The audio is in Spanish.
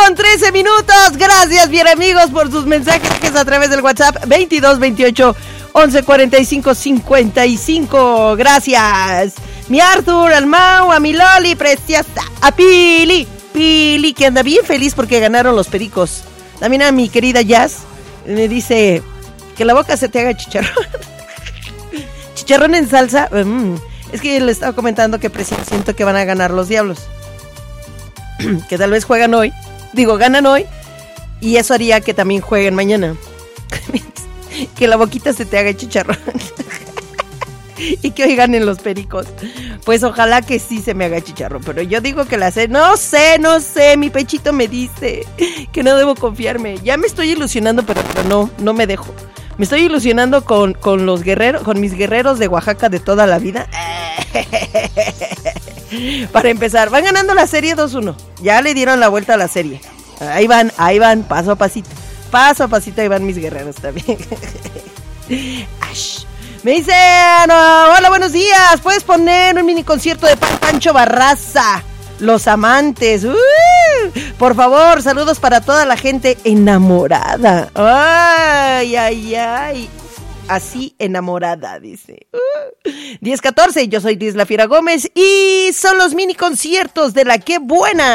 8:13. Gracias, bien amigos, por sus mensajes a través del WhatsApp 2228 1145 55. Gracias. Mi Arthur, al Mau, a mi Loli, preciosa, a Pili, que anda bien feliz porque ganaron los pericos. También a mi querida Jazz, me dice que la boca se te haga chicharrón. Chicharrón en salsa. Es que le estaba comentando que siento que van a ganar los Diablos. Que tal vez ganan hoy. Y eso haría que también jueguen mañana. Que la boquita se te haga chicharrón. Y que hoy ganen los pericos. Pues ojalá que sí se me haga chicharrón. Pero yo digo que no sé. Mi pechito me dice que no debo confiarme. Ya me estoy ilusionando, pero no me dejo. Me estoy ilusionando con los guerreros, con mis guerreros de Oaxaca de toda la vida. Para empezar, van ganando la serie 2-1. Ya le dieron la vuelta a la serie. Ahí van, paso a pasito. Paso a pasito, ahí van mis guerreros también. Ash. Me dicen, hola, buenos días. ¿Puedes poner un mini concierto de Pancho Barraza? Los amantes. Por favor, saludos para toda la gente enamorada. Ay. Así enamorada, dice. 10:14, yo soy Disla Fiera Gómez y son los mini conciertos de la Qué Buena.